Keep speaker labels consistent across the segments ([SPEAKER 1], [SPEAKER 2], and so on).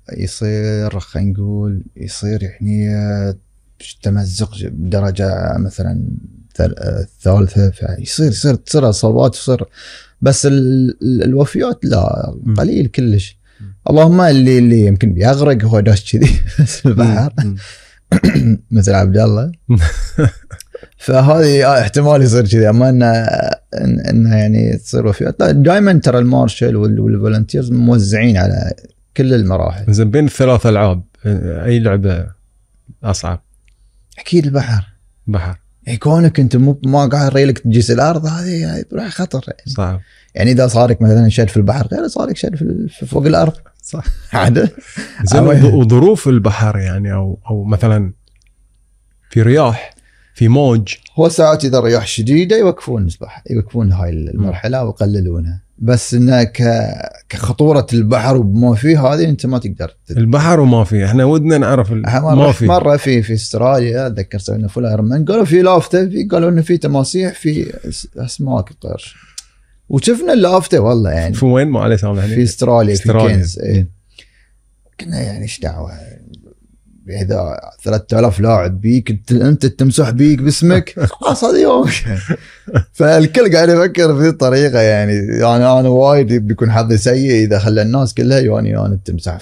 [SPEAKER 1] يصير خلينا نقول يصير يعني تمزق بدرجة مثلا الثالثة، فيصير تصير اصابات يصير. بس الوفيات لا قليل كلش. اللهم اللي يمكن بيغرق هو داش كذي في البحر مثل عبد الله فهذه احتمال يصير كذي. اما انه يعني تصير وفيات دائما. ترى المارشال والفولنتيرز موزعين على كل المراحل.
[SPEAKER 2] زين بين الثلاث العاب اي لعبه اصعب؟
[SPEAKER 1] اكيد البحر. يعني كونك انت ما قاعد ريلك تجيس الارض هذه راح خطر يعني.
[SPEAKER 2] صعب.
[SPEAKER 1] يعني اذا صارك مثلا شد في البحر غير صارك شد في فوق الارض.
[SPEAKER 2] صح
[SPEAKER 1] عادة.
[SPEAKER 2] زين وظروف البحر يعني او مثلا في رياح في موج.
[SPEAKER 1] هو ساعات اذا رياح شديده يوقفون هاي المرحله ويقللونها. بس انه كخطوره البحر وما فيه هذه انت ما تقدر.
[SPEAKER 2] البحر وما فيه احنا ودنا نعرف ما فيه.
[SPEAKER 1] مره في استراليا اتذكر سوينا فول ايرمان قالوا في لافته قالوا انه في تماسيح في اسماك قرش وشفنا اللافته والله يعني.
[SPEAKER 2] في وين ما عليه سامح
[SPEAKER 1] في استراليا في كينز. إيه. كنا يعني ايش دعوه اذا 3000 لاعب بيك انت تمسح بيك باسمك خلاص هذا يومك. فالكل قاعد يفكر في الطريقه يعني انا وايد بيكون حظي سيء اذا خلى الناس كلها انا تمسح.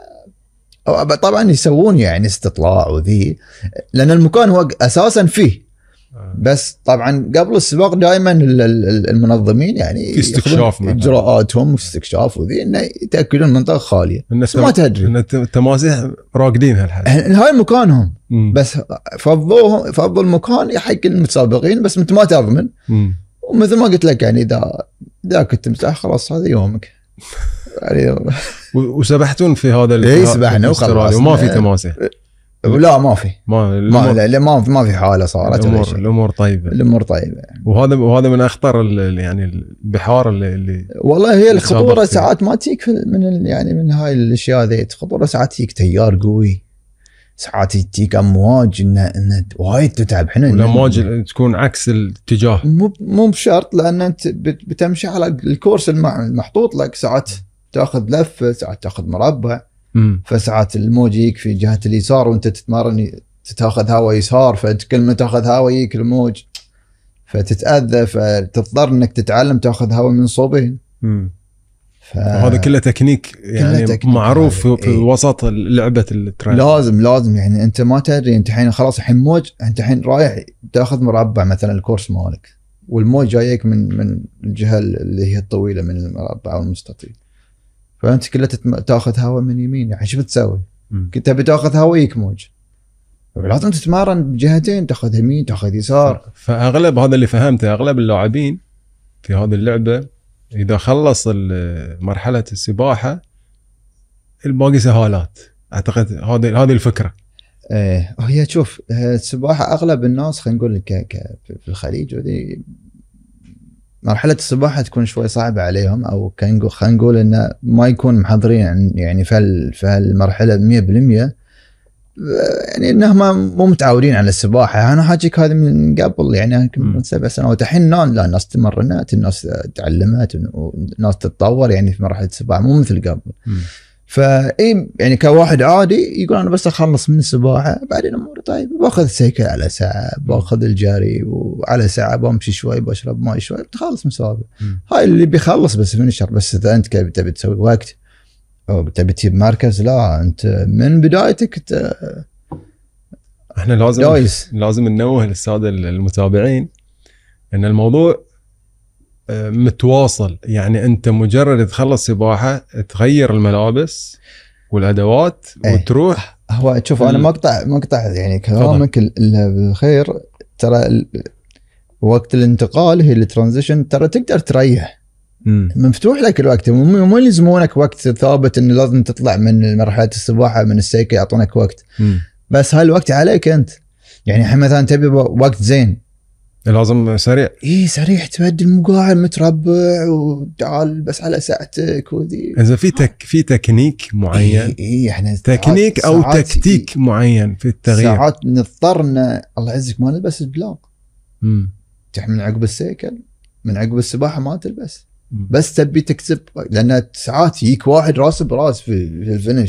[SPEAKER 1] طبعا يسوون يعني استطلاع وذي لان المكان هو اساسا فيه. بس طبعا قبل السباق دائما المنظمين يعني
[SPEAKER 2] في استكشاف
[SPEAKER 1] اجراءاتهم واستكشاف وذي انه يتاكدون المنطقه خاليه. ما تدري
[SPEAKER 2] ان التماسيح راقدين
[SPEAKER 1] هاي مكانهم. بس فضوا المكان حق المتسابقين بس انت ما تضمن. ومثل ما قلت لك يعني اذا كنت تمسح خلاص هذا يومك يعني.
[SPEAKER 2] وسبحتون في هذا
[SPEAKER 1] سبحنا وخلاص
[SPEAKER 2] وما في تماسيح.
[SPEAKER 1] لا ما في ما في حاله صارت.
[SPEAKER 2] الامور طيبه وهذا من اخطر يعني البحار اللي
[SPEAKER 1] والله هي الخطوره ساعات ما تجيك من هاي الاشياء ذي. خطوره ساعات تجيك تيار قوي ساعات تجيك امواج ان وايد تتعب. احنا
[SPEAKER 2] الامواج تكون عكس الاتجاه
[SPEAKER 1] مو بشرط لان انت بتمشي على الكورس المحطوط لك. ساعات تاخذ لفه ساعات تاخذ مربع. فساعات الموج يجيك في جهة اليسار وانت تتمرن تاخذ هواء يسار فكل ما تاخذ هواء يجيك الموج فتتأذى فتضطر انك تتعلم تاخذ هواء من صوبين.
[SPEAKER 2] هذا كله تكنيك يعني معروف في وسط لعبة التريل.
[SPEAKER 1] لازم يعني انت ما تدري انت الحين خلاص الحين موج انت الحين رايح تاخذ مربع مثلا الكورس مالك والموج جايك من الجهة اللي هي الطويلة من المربع او المستطيل. فانت كلها تاخذ هواء من يمين يعني شو بتسوي؟ كنت بتاخذ هواء موج لازم تتمرن بجهتين تاخذ يمين تاخذ يسار.
[SPEAKER 2] فاغلب هذا اللي فهمته اغلب اللاعبين في هذه اللعبه اذا خلص مرحله السباحه الباقي سهالات. اعتقد هذه الفكره.
[SPEAKER 1] هي شوف السباحه اغلب الناس خلينا نقول في الخليج وذي مرحلة السباحة تكون شوي صعبة عليهم أو خلينا نقول إنه ما يكون محضرين يعني في هالمرحلة 100% يعني إنهم مو متعودين على السباحة. أنا حاجيك هذا من قبل يعني من 7 سنوات. الحين لا الناس تمرنت الناس تعلمت والناس تتطور يعني في مرحلة السباحة مو مثل قبل. فاي يعني كواحد عادي يقول انا بس اخلص من السباحه بعدين اموري طيب باخذ سيكل على ساعه باخذ الجري وعلى ساعه بمشي شوي بشرب ماي شوي بتخلص مسابقه. هاي اللي بيخلص بس فينشر. بس اذا انت تبي تسوي وقت او تبي تجيب مركز لا انت من بدايتك
[SPEAKER 2] احنا لازم ننوه للساده المتابعين ان الموضوع متواصل. يعني انت مجرد تخلص سباحه تغير الملابس والادوات وتروح.
[SPEAKER 1] هو شوف انا مقطع يعني كلامك بالخير. ترى وقت الانتقال هي الترانزيشن ترى تقدر تريح. مفتوح لك الوقت مو يلزمونك وقت ثابت انه لازم تطلع من مرحله السباحه من السيكل يعطونك وقت. بس هالوقت عليك انت يعني الحين مثلا تبي وقت زين
[SPEAKER 2] لازم سريع.
[SPEAKER 1] سريع تبدل مقاعد متربع وتعال بس على ساعتك وذي.
[SPEAKER 2] اذا في تكنيك معين
[SPEAKER 1] احنا
[SPEAKER 2] تكنيك او تكتيك معين في التغيير.
[SPEAKER 1] ساعات نضطرنا الله يعزك ما نلبس البلاق. من عقب السيكل من عقب السباحه ما تلبس. بس تبي تكسب لان ساعات يجيك واحد راس براس في الفينش